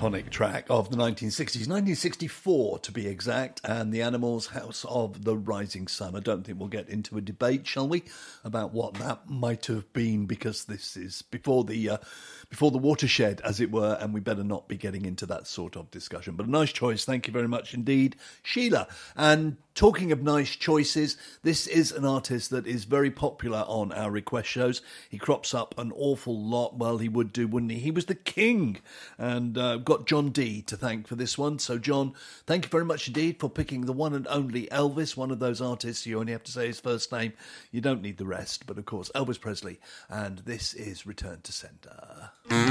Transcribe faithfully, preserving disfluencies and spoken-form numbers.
iconic track of the nineteen sixties, nineteen sixty-four to be exact, and the Animals' House of the Rising Sun. I don't think we'll get into a debate, shall we, about what that might have been, because this is before the uh, before the watershed, as it were, and we better not be getting into that sort of discussion. But a nice choice, thank you very much indeed, Sheila. And talking of nice choices, this is an artist that is very popular on our request shows. He crops up an awful lot. Well, he would do, wouldn't he? He was the king. And uh, got John D to thank for this one. So, John, thank you very much indeed for picking the one and only Elvis, one of those artists you only have to say his first name. You don't need the rest. But, of course, Elvis Presley. And this is Return to Sender.